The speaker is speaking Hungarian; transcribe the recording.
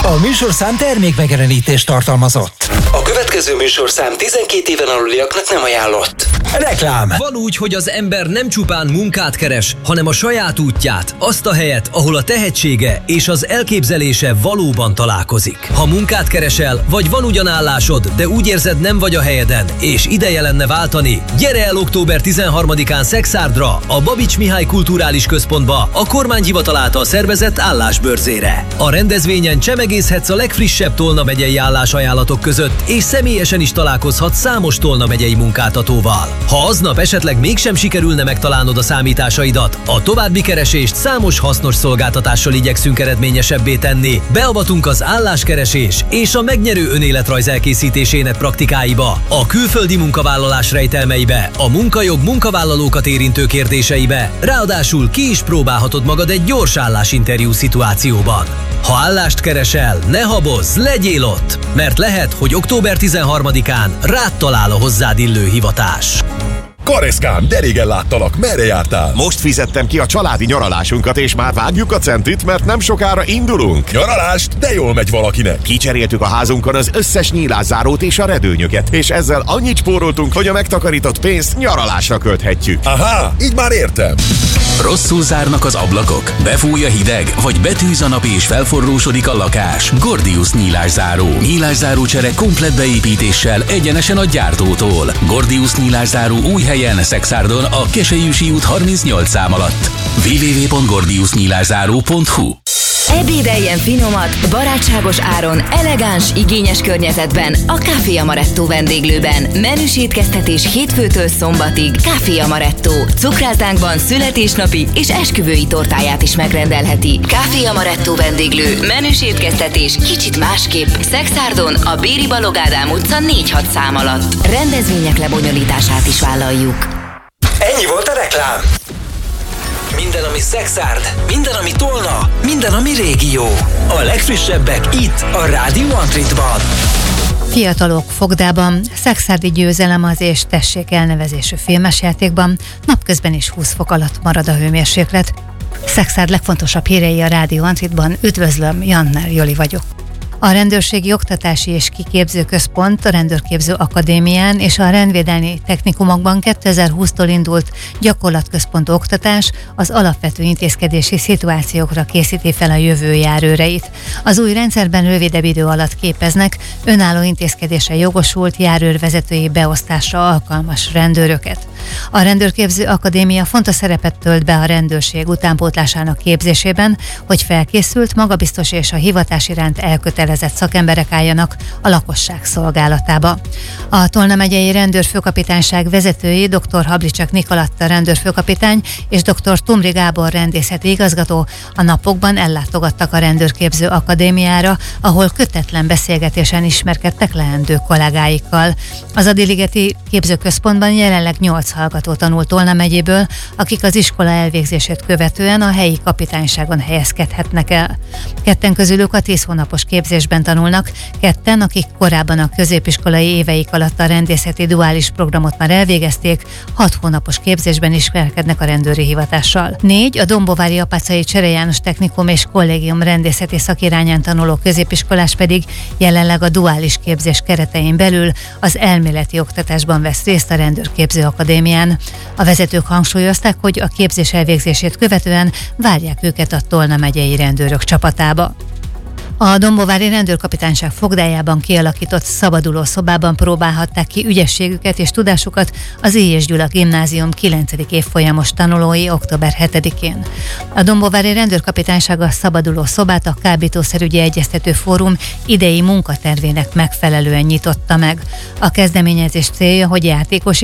A műsorszám termékmegjelenítést tartalmazott. A következő műsorszám 12 éven aluliaknak nem ajánlott. Reklám. Van úgy, hogy az ember nem csupán munkát keres, hanem a saját útját, azt a helyet, ahol a tehetsége és az elképzelése valóban találkozik. Ha munkát keresel, vagy van ugyan állásod, de úgy érzed, nem vagy a helyeden, és ideje lenne váltani, gyere el október 13-án Szexárdra, a Babics Mihály Kulturális Központba, a kormányhivatal által szervezett állásbörzére. A rendezvényen csemegészhetsz a legfrissebb Tolna megyei állásajánlatok között, és személyesen is találkozhatsz számos Tolna megyei munkáltatóval. Ha aznap esetleg mégsem sikerülne megtalálnod a számításaidat, a további keresést számos hasznos szolgáltatással igyekszünk eredményesebbé tenni. Beavatunk az álláskeresés és a megnyerő önéletrajz elkészítésének praktikáiba, a külföldi munkavállalás rejtelmeibe, a munkajog munkavállalókat érintő kérdéseibe, ráadásul ki is próbálhatod magad egy gyors állásinterjú szituációban. Ha állást keresel, ne habozz, legyél ott, mert lehet, hogy október 13-án rád talál a hozzád illő hivatás. Kareszkám, de régen láttalak, merre jártál? Most fizettem ki a családi nyaralásunkat, és már vágjuk a centit, mert nem sokára indulunk. Nyaralást? De jól megy valakinek. Kicseréltük a házunkon az összes nyílászárót és a redőnyöket, és ezzel annyit spóroltunk, hogy a megtakarított pénzt nyaralásra költhetjük. Aha, így már értem. Rosszul zárnak az ablakok, befúj a hideg, vagy betűz a nap és felforrósodik a lakás. Gordius nyílászáró. Nyílászárócsere komplett beépítéssel egyenesen a gyártótól. Gordius nyílászáró új helyen, Szexárdon, a Keselyűsi út 38 szám alatt. www.gordiusnyílászáró.hu. Ebédeljen finomat, barátságos áron, elegáns, igényes környezetben a Café Amaretto vendéglőben. Menüs étkeztetés hétfőtől szombatig. Café Amaretto. Cukrászdánkban születésnapi és esküvői tortáját is megrendelheti. Café Amaretto vendéglő. Menüs étkeztetés kicsit másképp. Szexárdon, a Béri Balogh Ádám utca 4-6 szám alatt. Rendezvények lebonyolítását is vállaljuk. Ennyi volt a reklám. Minden, ami Szexárd, minden, ami Tolna, minden, ami régió. A legfrissebbek itt, a Rádió Antritban. Fiatalok fogdában, szexárdi győzelem az és tessék elnevezésű filmes játékban, napközben is 20 fok alatt marad a hőmérséklet. Szexárd legfontosabb hírei a Rádió Antritban. Üdvözlöm, Jannner Joli vagyok. A Rendőrségi Oktatási és Kiképző Központ, a Rendőrképző Akadémián és a rendvédelmi technikumokban 2020-tól indult gyakorlatközpontú oktatás az alapvető intézkedési szituációkra készíti fel a jövő járőreit. Az új rendszerben rövidebb idő alatt képeznek önálló intézkedésre jogosult járőrvezetői beosztásra alkalmas rendőröket. A Rendőrképző Akadémia fontos szerepet tölt be a rendőrség utánpótlásának képzésében, hogy felkészült, magabiztos és a hivatás iránt elkötelezett szakemberek álljanak a lakosság szolgálatába. A Tolna megyei rendőrfőkapitányság vezetői dr. Hablicsak Nikolatta rendőrfőkapitány és dr. Tumri Gábor rendészeti igazgató a napokban ellátogattak a Rendőrképző Akadémiára, ahol kötetlen beszélgetésen ismerkedtek leendő kollégáikkal. Az Adiligeti képzőközpontban jelenleg 8 hallgató tanul Tolna megyéből, akik az iskola elvégzését követően a helyi kapitányságon helyezkedhetnek el. 2 közülük a 10 hónapos képzésben tanulnak, 2, akik korábban a középiskolai éveik alatt a rendészeti duális programot már elvégezték, 6 hónapos képzésben ismerkednek a rendőri hivatással. 4, a Dombovári Apáczai Csere János Technikum és Kollégium rendészeti szakirányán tanuló középiskolás pedig jelenleg a duális képzés keretein belül az elméleti oktatásban vesz részt a Rendőrképző Akadémián. A vezetők hangsúlyozták, hogy a képzés elvégzését követően várják őket a Tolna megyei rendőrök csapatába. A Dombovári Rendőrkapitányság fogdájában kialakított szabaduló szobában próbálhatták ki ügyességüket és tudásukat az I. Gyula Gimnázium 9. évfolyamos tanulói október 7-én. A Dombovári Rendőrkapitányság a szabaduló szobát a Kábítószerügyi Egyeztető Fórum idei munkatervének megfelelően nyitotta meg. A kezdeményezés célja, hogy játékos